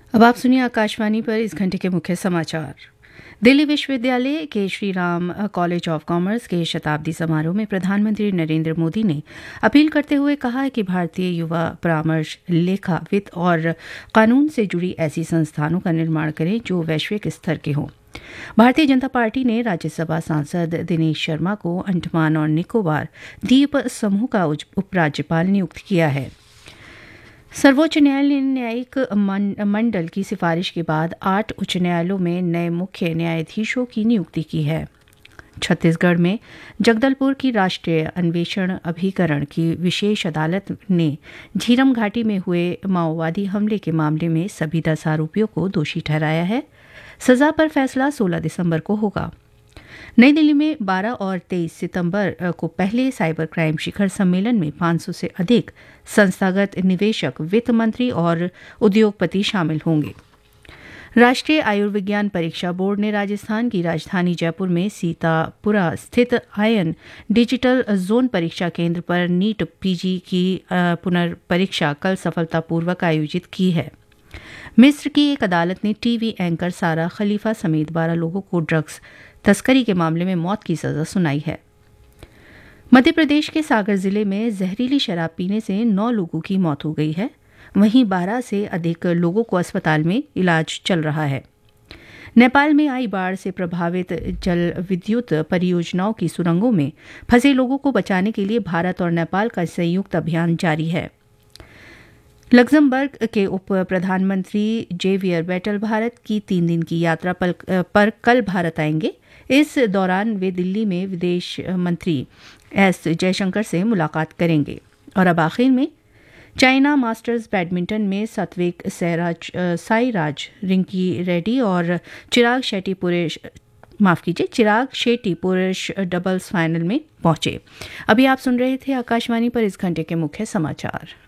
अब आप सुनिए आकाशवाणी पर इस घंटे के मुख्य समाचार। दिल्ली विश्वविद्यालय के Shri Ram college of commerce के शताब्दी समारोह में प्रधानमंत्री नरेंद्र मोदी ने अपील करते हुए कहा है कि भारतीय युवा परामर्श, लेखा, वित्त और कानून से जुड़ी ऐसी संस्थानों का निर्माण करें जो वैश्विक स्तर के हों। भारतीय जनता पार्टी ने राज्यसभा सांसद दिनेश शर्मा को अंडमान और निकोबार द्वीप समूह का उपराज्यपाल नियुक्त किया है। सर्वोच्च न्यायालय ने न्यायिक मंडल की सिफारिश के बाद 8 उच्च न्यायालयों में नए मुख्य न्यायाधीशों की नियुक्ति की है। छत्तीसगढ़ में जगदलपुर की राष्ट्रीय अन्वेषण अभिकरण की विशेष अदालत ने झीरम घाटी में हुए माओवादी हमले के मामले में सभी 10 आरोपियों को दोषी ठहराया है। सजा पर फैसला 16 दिसंबर को होगा। नई दिल्ली में 12 और 23 सितंबर को पहले साइबर क्राइम शिखर सम्मेलन में 500 से अधिक संस्थागत निवेशक, वित्त मंत्री और उद्योगपति शामिल होंगे। राष्ट्रीय आयुर्विज्ञान परीक्षा बोर्ड ने राजस्थान की राजधानी जयपुर में सीतापुरा स्थित आयन डिजिटल जोन परीक्षा केंद्र पर नीट पीजी की पुनर्परीक्षा कल सफलतापूर्वक आयोजित की है। मिस्र की एक अदालत ने टीवी एंकर सारा खलीफा समेत 12 लोगों को ड्रग्स तस्करी के मामले में मौत की सजा सुनाई है। मध्य प्रदेश के सागर जिले में जहरीली शराब पीने से 9 लोगों की मौत हो गई है। वहीं 12 से अधिक लोगों को अस्पताल में इलाज चल रहा है। नेपाल में आई बाढ़ से प्रभावित जल विद्युत परियोजनाओं की सुरंगों में फंसे लोगों को बचाने के लिए भारत और नेपाल का संयुक्त अभियान जारी है। लग्जमबर्ग के उप प्रधानमंत्री जेवियर बेटल भारत की 3 दिन की यात्रा पर कल भारत आएंगे। इस दौरान वे दिल्ली में विदेश मंत्री एस जयशंकर से मुलाकात करेंगे। और अब आखिर में चाइना मास्टर्स बैडमिंटन में सात्विक साईराज, रिंकी रेड्डी और चिराग शेट्टी पुरुष डबल्स फाइनल में पहुंचे। अभी आप सुन रहे थे आकाशवाणी पर इस घंटे के मुख्य समाचार।